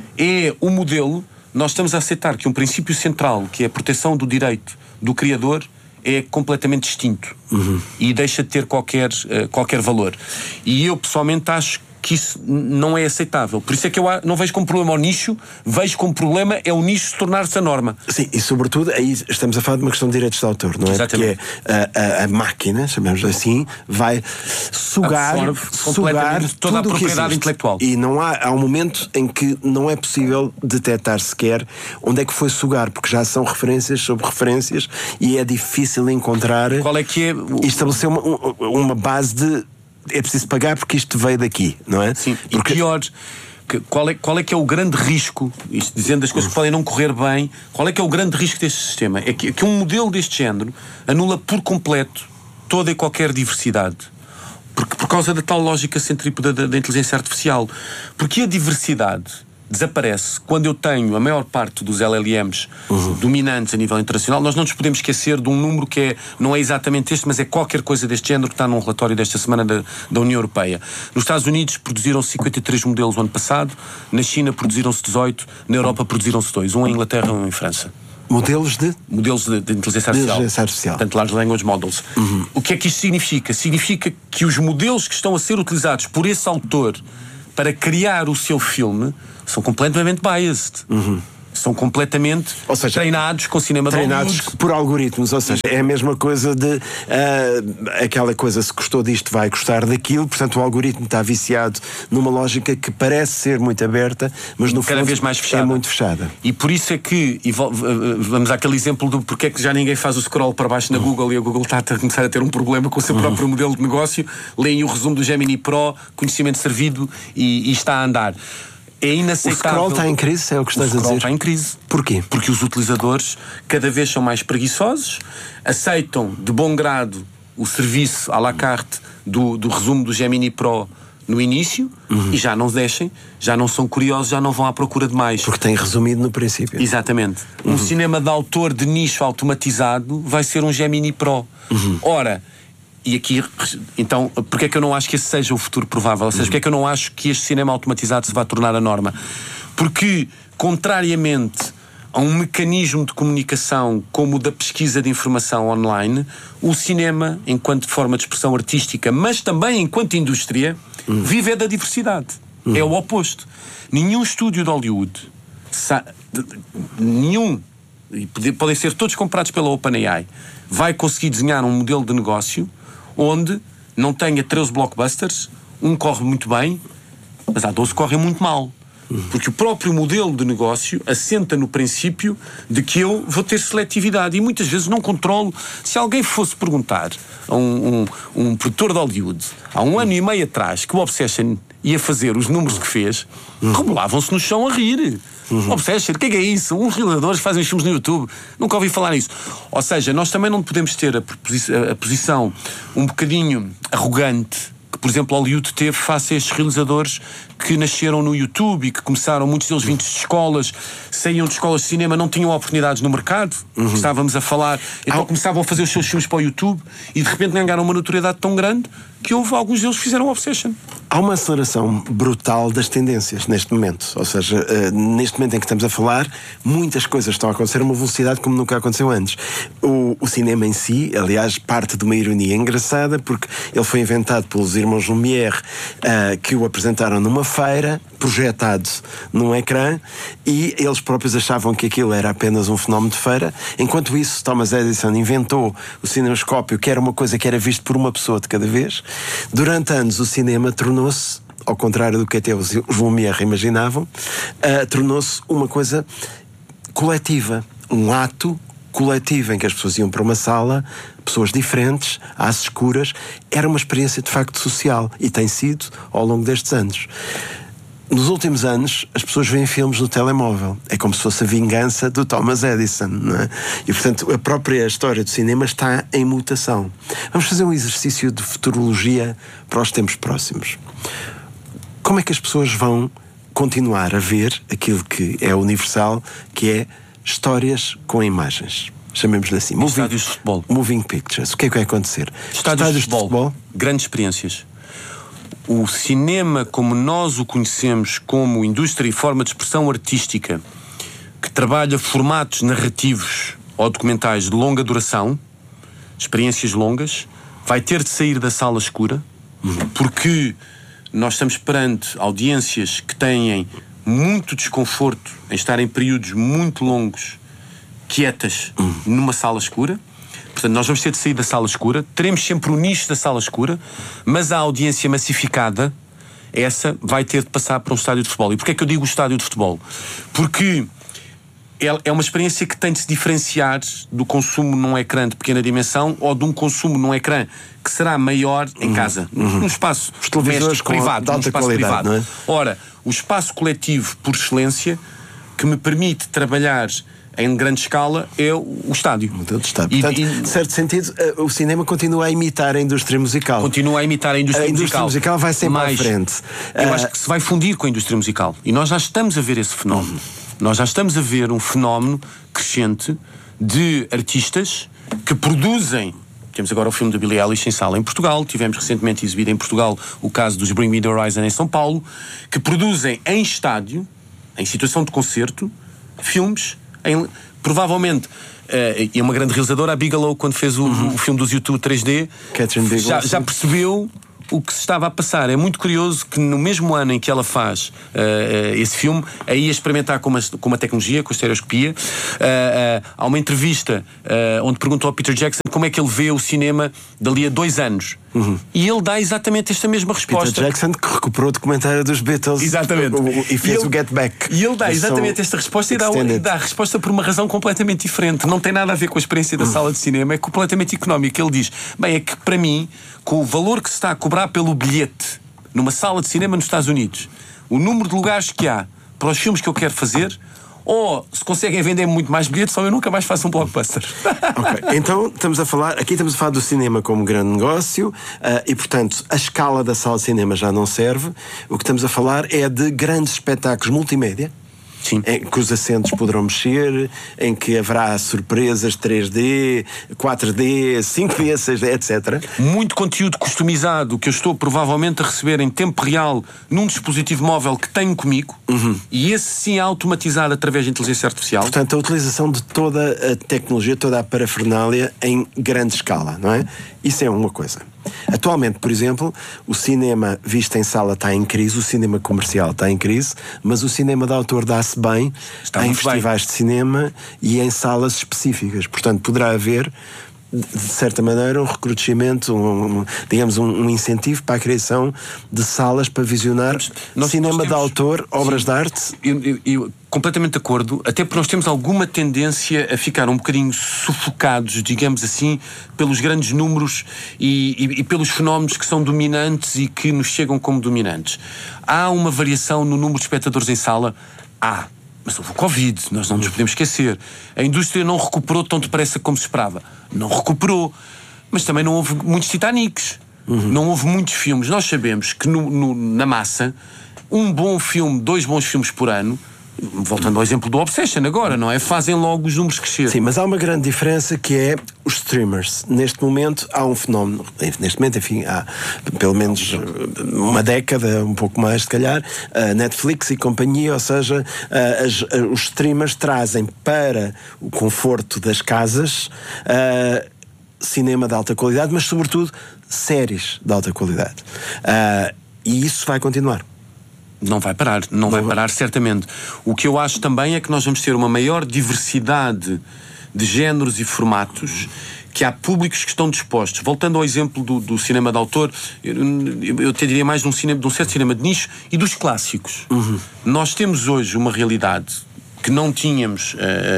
é o modelo, nós estamos a aceitar que um princípio central, que é a proteção do direito do criador, é completamente distinto uhum. e deixa de ter qualquer, uh, qualquer valor. E eu pessoalmente acho que isso não é aceitável. Por isso é que eu não vejo como problema o nicho, vejo como problema é o nicho se tornar-se a norma. Sim, e sobretudo aí estamos a falar de uma questão de direitos de autor, não é? Exatamente. Porque a, a, a máquina, chamemos assim, vai sugar, sugar toda a propriedade que intelectual. E não há, há um momento em que não é possível detectar sequer onde é que foi sugar, porque já são referências sobre referências e é difícil encontrar qual é que é o... e estabelecer uma, uma base de é preciso pagar porque isto veio daqui, não é? Sim, porque... e pior, que, qual, é, qual é que é o grande risco, isto dizendo as coisas que podem não correr bem, qual é que é o grande risco deste sistema? É que, que um modelo deste género anula por completo toda e qualquer diversidade. Porque, por causa da tal lógica centrípeta da, da inteligência artificial. Porque a diversidade desaparece quando eu tenho a maior parte dos L L Ms uhum. dominantes a nível internacional. Nós não nos podemos esquecer de um número que é, não é exatamente este, mas é qualquer coisa deste género que está num relatório desta semana da, da União Europeia. Nos Estados Unidos produziram cinquenta e três modelos no ano passado, na China produziram-se dezoito, na Europa produziram-se dois, um em Inglaterra e um em França. Modelos de? Modelos de, de inteligência artificial. De inteligência artificial. Portanto, Large Language Models. Uhum. O que é que isto significa? Significa que os modelos que estão a ser utilizados por esse autor para criar o seu filme são completamente biased. Uhum. São completamente ou seja, treinados com cinema de treinados Hollywood. Por algoritmos, ou seja, é a mesma coisa de uh, aquela coisa, se gostou disto vai gostar daquilo, portanto o algoritmo está viciado numa lógica que parece ser muito aberta, mas no cada fundo vez mais fechada. É muito fechada. E por isso é que, e vamos àquele exemplo do porque é que já ninguém faz o scroll para baixo na uhum. Google, e a Google está a começar a ter um problema com o seu uhum. próprio modelo de negócio. Leem o resumo do Gemini Pro, conhecimento servido, e, e está a andar. É inaceitável. O scroll está em crise, é o que estás o a dizer? está em crise. Porquê? Porque os utilizadores cada vez são mais preguiçosos, aceitam de bom grado o serviço à la carte do, do resumo do Gemini Pro no início uhum. e já não deixem, já não são curiosos, já não vão à procura de mais. Porque tem resumido no princípio. Exatamente. Uhum. Um cinema de autor de nicho automatizado vai ser um Gemini Pro. Uhum. Ora, e aqui, então, porque é que eu não acho que esse seja o futuro provável? Ou seja, uhum. porque é que eu não acho que este cinema automatizado se vai tornar a norma? Porque, contrariamente a um mecanismo de comunicação como o da pesquisa de informação online, o cinema, enquanto forma de expressão artística, mas também enquanto indústria, uhum. vive é da diversidade. Uhum. É o oposto. Nenhum estúdio de Hollywood, sa- nenhum, e podem ser todos comprados pela OpenAI, vai conseguir desenhar um modelo de negócio onde não tenha treze blockbusters, um corre muito bem, mas há doze que correm muito mal. Porque o próprio modelo de negócio assenta no princípio de que eu vou ter seletividade, e muitas vezes não controlo. Se alguém fosse perguntar a um, um, um produtor de Hollywood há um ano e meio atrás que o Obsession ia fazer os números que fez, rebolavam-se no chão a rir. Uhum. Obsession, o que é, que é isso? Uns realizadores fazem os filmes no YouTube. Nunca ouvi falar nisso. Ou seja, nós também não podemos ter a, posição, a posição um bocadinho arrogante que, por exemplo, Hollywood teve face a estes realizadores que nasceram no YouTube e que começaram, muitos deles vindos de escolas, saíam de escolas de cinema, não tinham oportunidades no mercado, uhum. estávamos a falar, então ah. começavam a fazer os seus filmes para o YouTube e de repente ganharam uma notoriedade tão grande que houve alguns deles que fizeram Obsession. Há uma aceleração brutal das tendências neste momento, ou seja, uh, neste momento em que estamos a falar, muitas coisas estão a acontecer a uma velocidade como nunca aconteceu antes. O, o cinema em si, aliás, parte de uma ironia engraçada, porque ele foi inventado pelos irmãos Lumière, uh, que o apresentaram numa feira, projetado num ecrã, e eles próprios achavam que aquilo era apenas um fenómeno de feira. Enquanto isso, Thomas Edison inventou o cinemascópio, que era uma coisa que era visto por uma pessoa de cada vez. Durante anos o cinema tornou-se, ao contrário do que até os Lumière imaginavam, uh, tornou-se uma coisa coletiva, um ato coletivo em que as pessoas iam para uma sala, pessoas diferentes, às escuras. Era uma experiência de facto social, e tem sido ao longo destes anos. Nos últimos anos, as pessoas veem filmes no telemóvel. É como se fosse a vingança do Thomas Edison, não é? E, portanto, a própria história do cinema está em mutação. Vamos fazer um exercício de futurologia para os tempos próximos. Como é que as pessoas vão continuar a ver aquilo que é universal, que é histórias com imagens? Chamemos-lhe assim. Moving, estádios de futebol. Moving pictures. O que é que vai acontecer? Estádios, estádios de, futebol, de futebol. Grandes experiências. O cinema, como nós o conhecemos como indústria e forma de expressão artística, que trabalha formatos narrativos ou documentais de longa duração, experiências longas, vai ter de sair da sala escura, porque nós estamos perante audiências que têm muito desconforto em estar em períodos muito longos, quietas, numa sala escura. Portanto, nós vamos ter de sair da sala escura, teremos sempre o nicho da sala escura, mas a audiência massificada, essa vai ter de passar para um estádio de futebol. E porquê é que eu digo estádio de futebol? Porque é uma experiência que tem de se diferenciar do consumo num ecrã de pequena dimensão ou de um consumo num ecrã que será maior em uhum. casa, uhum. num espaço doméstico, privado, num espaço privado. Não é? Ora, o espaço coletivo por excelência que me permite trabalhar em grande escala é o estádio. O estádio. Portanto, em certo sentido, o cinema continua a imitar a indústria musical. Continua a imitar a indústria musical. A indústria musical, musical vai sempre Mas à frente. Eu uh... acho que se vai fundir com a indústria musical. E nós já estamos a ver esse fenómeno. Uhum. Nós já estamos a ver um fenómeno crescente de artistas que produzem. Temos agora o filme da Billie Eilish em sala em Portugal. Tivemos recentemente exibido em Portugal o caso dos Bring Me the Horizon em São Paulo, que produzem em estádio, em situação de concerto, filmes em... Provavelmente, uh, e uma grande realizadora, a Bigelow, quando fez o, uhum. o filme dos YouTube três D, Catherine Bigelow, já, já percebeu o que se estava a passar. É muito curioso que no mesmo ano em que ela faz uh, uh, esse filme, aí a experimentar com uma, com uma tecnologia, com a estereoscopia, uh, uh, há uma entrevista uh, onde perguntou ao Peter Jackson como é que ele vê o cinema dali a dois anos. Uhum. E ele dá exatamente esta mesma resposta. Peter Jackson, que recuperou o documentário dos Beatles. Exatamente. E fez ele, o Get Back. E ele dá exatamente esta resposta e dá, e dá a resposta por uma razão completamente diferente. Não tem nada a ver com a experiência da uhum. sala de cinema, é completamente económico. Ele diz, bem, é que para mim, com o valor que se está a cobrar pelo bilhete numa sala de cinema nos Estados Unidos, o número de lugares que há para os filmes que eu quero fazer, ou se conseguem vender muito mais bilhetes, ou eu nunca mais faço um blockbuster. Ok, então estamos a falar, aqui estamos a falar do cinema como grande negócio, uh, e portanto a escala da sala de cinema já não serve. O que estamos a falar é de grandes espetáculos multimédia. Sim. Em que os assentos poderão mexer, em que haverá surpresas três D, quatro D, cinco D, seis D, etcétera. Muito conteúdo customizado que eu estou provavelmente a receber em tempo real num dispositivo móvel que tenho comigo, uhum. e esse sim é automatizado através de inteligência artificial. Portanto, a utilização de toda a tecnologia, toda a parafernália em grande escala, não é? Isso é uma coisa. Atualmente, por exemplo, o cinema visto em sala está em crise, o cinema comercial está em crise, mas o cinema de autor dá-se bem está em festivais bem. de cinema e em salas específicas. Portanto, poderá haver, de certa maneira, um recrudescimento, um, digamos, um, um incentivo para a criação de salas para visionar nós, cinema nós temos, de autor, obras sim, de arte. Eu, eu, eu completamente de acordo, até porque nós temos alguma tendência a ficar um bocadinho sufocados, digamos assim, pelos grandes números e, e, e pelos fenómenos que são dominantes e que nos chegam como dominantes. Há uma variação no número de espectadores em sala? Há. Mas houve o Covid, nós não nos podemos esquecer. A indústria não recuperou tão depressa como se esperava. Não recuperou. Mas também não houve muitos Titanics. Uhum. Não houve muitos filmes. Nós sabemos que no, no, na massa, um bom filme, dois bons filmes por ano, voltando ao exemplo do Obsession agora, não é? Fazem logo os números crescer. Sim, mas há uma grande diferença que é os streamers. Neste momento há um fenómeno, neste momento, enfim, há pelo menos uma década, um pouco mais se calhar, a Netflix e companhia, ou seja, as, os streamers trazem para o conforto das casas uh, cinema de alta qualidade, mas sobretudo séries de alta qualidade. Uh, e isso vai continuar. Não vai parar, não vai parar certamente. O que eu acho também é que nós vamos ter uma maior diversidade de géneros e formatos, que há públicos que estão dispostos. Voltando ao exemplo do, do cinema de autor, eu, eu te diria mais de um, cinema, de um certo cinema de nicho e dos clássicos. Uhum. Nós temos hoje uma realidade que não tínhamos uh,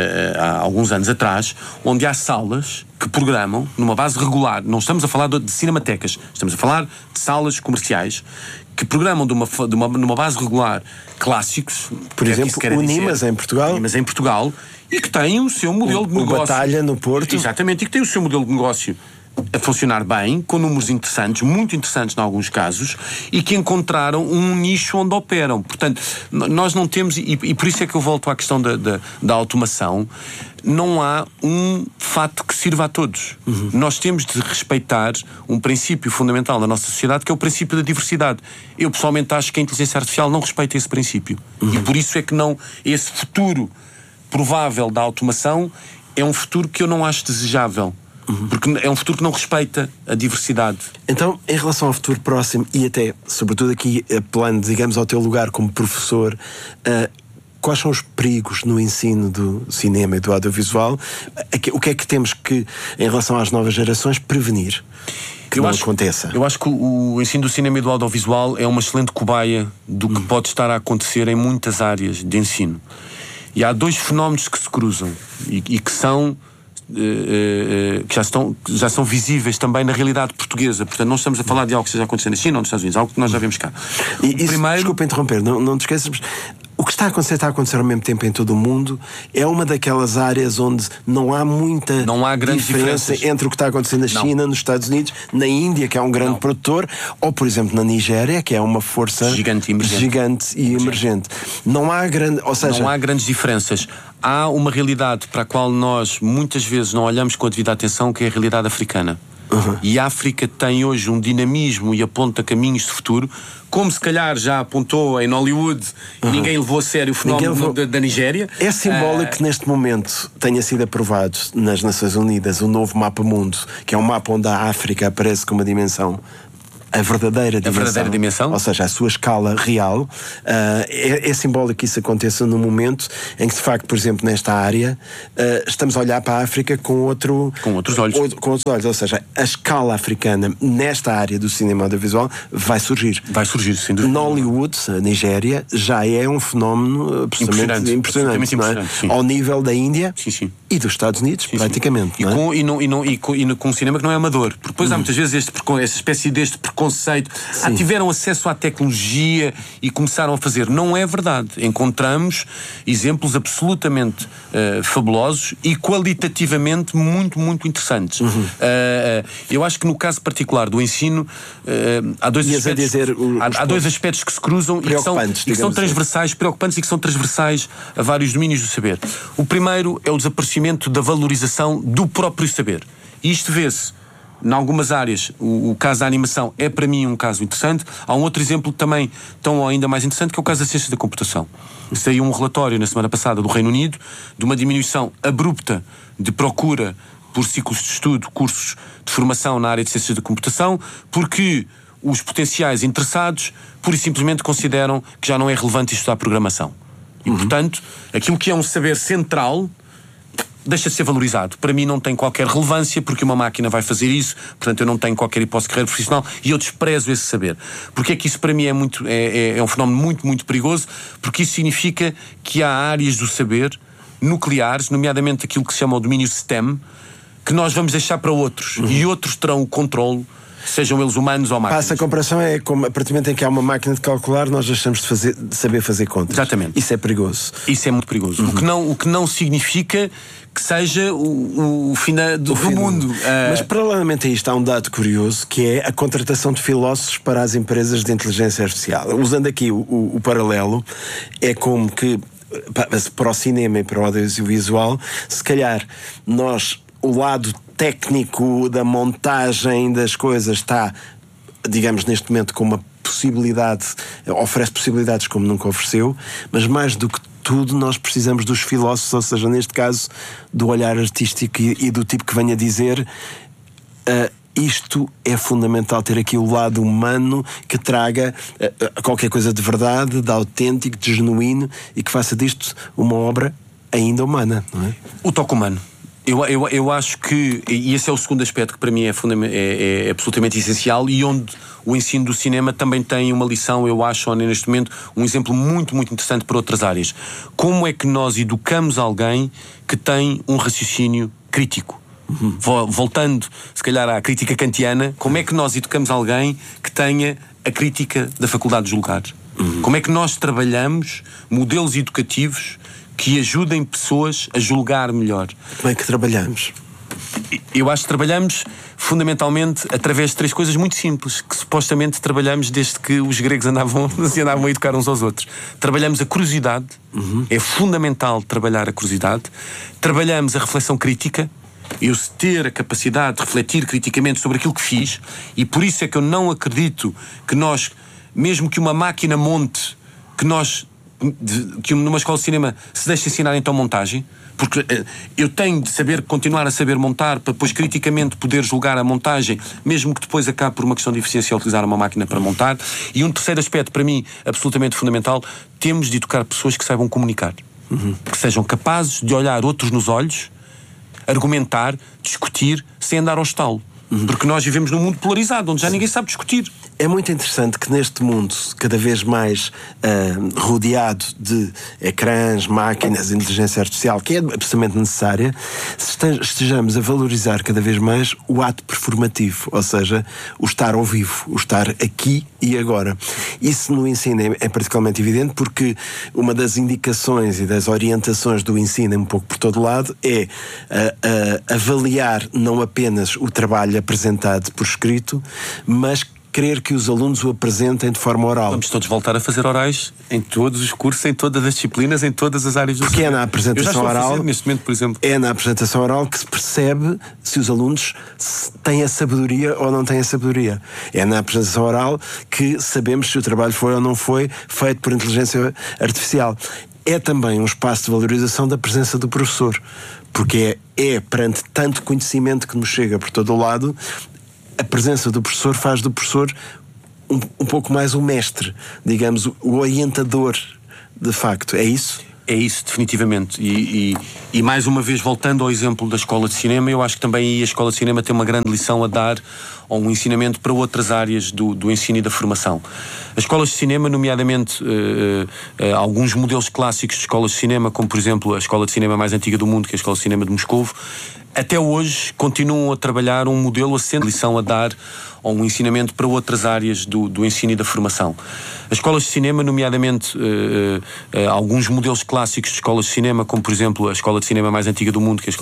há alguns anos atrás, onde há salas que programam numa base regular. Não estamos a falar de, de cinematecas, estamos a falar de salas comerciais que programam de uma, de uma, numa base regular clássicos. Por exemplo, o Nimas em Portugal. O Nimas em Portugal, e que tem o seu modelo o, de negócio. O Batalha no Porto. Exatamente, e que tem o seu modelo de negócio a funcionar bem, com números interessantes, muito interessantes em alguns casos, e que encontraram um nicho onde operam. Portanto, nós não temos, e, e por isso é que eu volto à questão da, da, da automação, não há um fato que sirva a todos. Uhum. Nós temos de respeitar um princípio fundamental da nossa sociedade, que é o princípio da diversidade. Eu pessoalmente acho que a inteligência artificial não respeita esse princípio. Uhum. E por isso é que não, esse futuro provável da automação é um futuro que eu não acho desejável. Uhum. Porque é um futuro que não respeita a diversidade. Então, em relação ao futuro próximo, e até, sobretudo aqui, apelando, digamos, ao teu lugar como professor, uh, quais são os perigos no ensino do cinema e do audiovisual? O que é que temos que, em relação às novas gerações, prevenir que eu não acho, aconteça? Eu acho que o, o ensino do cinema e do audiovisual é uma excelente cobaia do que uhum. pode estar a acontecer em muitas áreas de ensino. E há dois fenómenos que se cruzam e, e que são... Uh, uh, que já, estão, já são visíveis também na realidade portuguesa. Portanto, não estamos a falar de algo que esteja acontecendo na China ou nos Estados Unidos, algo que nós já vemos cá. E, isso, primeiro... Desculpa interromper, não, não te esqueças, o que está a acontecer está a acontecer ao mesmo tempo em todo o mundo. É uma daquelas áreas onde não há muita não há diferença entre o que está a acontecer na China, não. nos Estados Unidos, na Índia, que é um grande não. produtor, ou por exemplo na Nigéria, que é uma força gigante e emergente, gigante e emergente. Não há grande, ou seja, não há grandes diferenças. Há uma realidade para a qual nós muitas vezes não olhamos com a devida atenção, que é a realidade africana. Uhum. E a África tem hoje um dinamismo e aponta caminhos de futuro, como se calhar já apontou em Hollywood, uhum. e ninguém levou a sério o fenómeno levou... da, da Nigéria. É simbólico uh... que neste momento tenha sido aprovado nas Nações Unidas o novo mapa mundo, que é um mapa onde a África aparece com uma dimensão a verdadeira dimensão, a verdadeira dimensão, ou seja, a sua escala real, uh, é, é simbólico que isso aconteça no momento em que, de facto, por exemplo, nesta área, uh, estamos a olhar para a África com, outro, com outros olhos. O, com outros olhos, ou seja, a escala africana nesta área do cinema audiovisual vai surgir. Vai surgir, sem dúvida. Nollywood, a Nigéria, já é um fenómeno absolutamente impressionante, impressionante, impressionante não é? Ao nível da Índia sim, sim. e dos Estados Unidos, sim, praticamente. Sim. Não é? E, com, e, não, e, não, e, com, e com um cinema que não é amador. Porque depois hum. há muitas vezes este, essa espécie deste preconceito. Ah, tiveram acesso à tecnologia e começaram a fazer. Não é verdade. Encontramos exemplos absolutamente uh, fabulosos e qualitativamente muito, muito interessantes. Uhum. Uh, uh, eu acho que no caso particular do ensino uh, há dois Ias aspectos, dizer, os, há, há dois aspectos que se cruzam e que são, e que são transversais, assim. preocupantes e que são transversais a vários domínios do saber. O primeiro é o desaparecimento da valorização do próprio saber. E isto vê-se em algumas áreas. O, o caso da animação é para mim um caso interessante. Há um outro exemplo também tão ainda mais interessante, que é o caso da ciência da computação. Saiu um relatório na semana passada do Reino Unido de uma diminuição abrupta de procura por ciclos de estudo, cursos de formação na área de ciências da computação, porque os potenciais interessados pura e simplesmente consideram que já não é relevante estudar programação. E, uhum. portanto, aquilo que é um saber central deixa de ser valorizado. Para mim não tem qualquer relevância, porque uma máquina vai fazer isso, portanto eu não tenho qualquer hipótese de carreira profissional e eu desprezo esse saber. Porque é que isso para mim é, muito, é, é, é um fenómeno muito, muito perigoso, porque isso significa que há áreas do saber nucleares, nomeadamente aquilo que se chama o domínio STEM, que nós vamos deixar para outros, uhum. e outros terão o controle, sejam eles humanos ou máquinas. Passa a comparação é como a partir do momento em que há uma máquina de calcular, nós deixamos de, fazer, de saber fazer contas. Exatamente. Isso é perigoso. Isso é muito perigoso. Uhum. O, que não, o que não significa que seja o, o, o fim da, do, o do fim mundo. Uh... Mas paralelamente a isto há um dado curioso, que é a contratação de filósofos para as empresas de inteligência artificial. Usando aqui o, o, o paralelo, é como que para o cinema e para o audiovisual, se calhar nós, o lado técnico da montagem das coisas está, digamos, neste momento com uma possibilidade, oferece possibilidades como nunca ofereceu, mas mais do que tudo nós precisamos dos filósofos, ou seja, neste caso do olhar artístico e, e do tipo que venha dizer uh, isto é fundamental, ter aqui o lado humano que traga uh, qualquer coisa de verdade, de autêntico, de genuíno e que faça disto uma obra ainda humana, não é? O toque humano. Eu, eu, eu acho que, e esse é o segundo aspecto que para mim é, é, é absolutamente essencial e onde o ensino do cinema também tem uma lição, eu acho, neste momento, um exemplo muito, muito interessante para outras áreas. Como é que nós educamos alguém que tem um raciocínio crítico? Uhum. Voltando, se calhar, à crítica kantiana, como é que nós educamos alguém que tenha a crítica da faculdade de julgar? Uhum. Como é que nós trabalhamos modelos educativos que ajudem pessoas a julgar melhor? Como é que trabalhamos? Eu acho que trabalhamos fundamentalmente através de três coisas muito simples, que supostamente trabalhamos desde que os gregos andavam, se andavam a educar uns aos outros. Trabalhamos a curiosidade, uhum. é fundamental trabalhar a curiosidade. Trabalhamos a reflexão crítica, eu ter a capacidade de refletir criticamente sobre aquilo que fiz, e por isso é que eu não acredito que nós, mesmo que uma máquina monte, que nós De, que numa escola de cinema se deixe ensinar então montagem, porque uh, eu tenho de saber, continuar a saber montar para depois criticamente poder julgar a montagem, mesmo que depois acabe por uma questão de eficiência utilizar uma máquina para montar. E um terceiro aspecto para mim absolutamente fundamental, temos de educar pessoas que saibam comunicar, uhum. que sejam capazes de olhar outros nos olhos, argumentar, discutir sem andar ao estalo. Uhum. Porque nós vivemos num mundo polarizado, onde já ninguém sabe discutir. É muito interessante que neste mundo, cada vez mais uh, rodeado de ecrãs, máquinas, inteligência artificial, que é absolutamente necessária, estejamos a valorizar cada vez mais o ato performativo, ou seja, o estar ao vivo, o estar aqui e agora. Isso no ensino é, é particularmente evidente, porque uma das indicações e das orientações do ensino, um pouco por todo lado, é uh, uh, avaliar não apenas o trabalho apresentado por escrito, mas querer que os alunos o apresentem de forma oral. Vamos todos voltar a fazer orais em todos os cursos, em todas as disciplinas, em todas as áreas do Porque é na apresentação oral, neste momento, por exemplo. É na apresentação oral que se percebe se os alunos têm a sabedoria ou não têm a sabedoria. É na apresentação oral que sabemos se o trabalho foi ou não foi feito por inteligência artificial. É também um espaço de valorização da presença do professor, porque é, é perante tanto conhecimento que nos chega por todo o lado, a presença do professor faz do professor um, um pouco mais o mestre, digamos, o orientador, de facto, é isso? É isso, definitivamente. E, e, e mais uma vez, voltando ao exemplo da Escola de Cinema, eu acho que também aí a Escola de Cinema tem uma grande lição a dar, ou um ensinamento para outras áreas do, do ensino e da formação. As escolas de cinema, nomeadamente uh, uh, alguns modelos clássicos de escolas de cinema, como por exemplo a Escola de Cinema mais antiga do mundo, que é a Escola de Cinema de Moscovo, até hoje continuam a trabalhar um modelo assente lição a dar ou um ensinamento para outras áreas do, do ensino e da formação. As escolas de cinema, nomeadamente uh, uh, alguns modelos clássicos de escolas de cinema, como por exemplo a Escola de Cinema mais antiga do mundo, que é a Escola